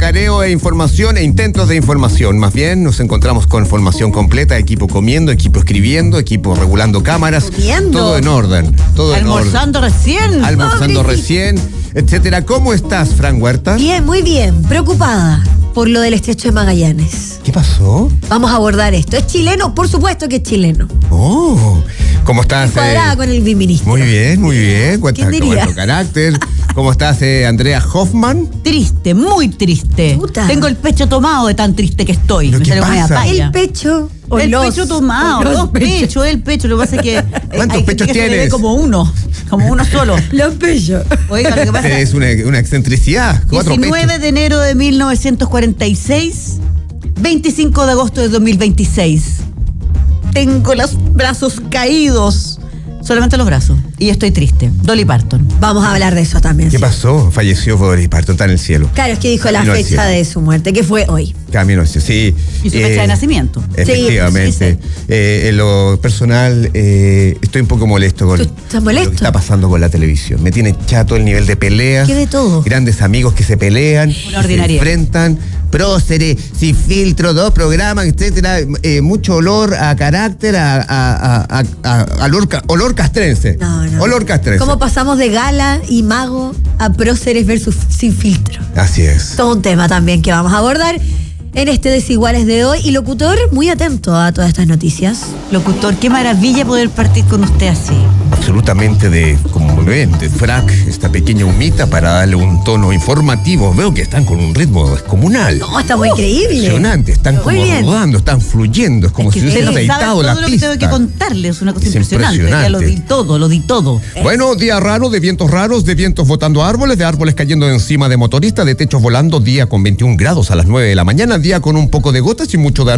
careo e información e intentos de información. Más bien nos encontramos con formación completa, equipo comiendo, equipo escribiendo, equipo regulando cámaras. ¿Comiendo? Todo en orden. Todo Almorzando en orden. recién. Almorzando recién, etcétera. ¿Cómo estás, Fran Huerta? Bien, muy bien. Preocupada por lo del estrecho de Magallanes. ¿Qué pasó? Vamos a abordar esto. ¿Es chileno? Por supuesto que es chileno. Oh, ¿cómo estás? Cuadrada con el biministro. Muy bien, muy bien. ¿Quién diría? Tu carácter. ¿Cómo estás, Andrea Hoffman? Triste, muy triste. Puta. Tengo el pecho tomado de tan triste que estoy. ¿Pero Me qué salió media pasa? talla. El pecho. O El los- pecho tomado, o los dos pechos, el pecho. Lo que pasa es que ¿Cuántos hay gente pechos que se le ve tienes? como uno solo. Los pechos. Oiga, lo que pasa Es una excentricidad. 4 19 pechos. de enero de 1946, 25 de agosto de 2026. Tengo los brazos caídos. Solamente los brazos. Y estoy triste. Dolly Parton. Vamos a hablar de eso también. ¿Qué sí. pasó? Falleció Dolly Parton, está en el cielo. Claro, es que dijo la Camino al fecha cielo. de su muerte, que fue hoy. Camino, sí. Y su fecha de nacimiento. Efectivamente. Sí, En lo personal, estoy un poco molesto con ¿Tú estás molesto? lo que está pasando con la televisión. Me tiene chato el nivel de peleas. ¿Qué de todo? Grandes amigos que se pelean, que se ordinaria. enfrentan. Próceres, sin filtro, 2 programas, etcétera. Mucho olor a carácter, a olor castrense. No. Olor castrense. ¿Cómo pasamos de gala y mago a próceres versus sin filtro? Así es. Todo un tema también que vamos a abordar en este Desiguales de hoy. Y locutor, muy atento a todas estas noticias. Locutor, qué maravilla poder partir con usted así. Absolutamente como ven, de frac, esta pequeña humita para darle un tono informativo. Veo que están con un ritmo descomunal. No, está muy increíble. Impresionante, están Muy como bien. rodando, están fluyendo, es como Es que si hubiesen usted Sabe aceitado todo la lo que pista. tengo que contarles, una cosa Es impresionante. Ya lo di impresionante. todo. Bueno, día raro, de vientos raros, de vientos botando árboles, de árboles cayendo encima de motoristas, de techos volando, día con 21 grados a las 9 de la mañana, día con un poco de gotas y mucho de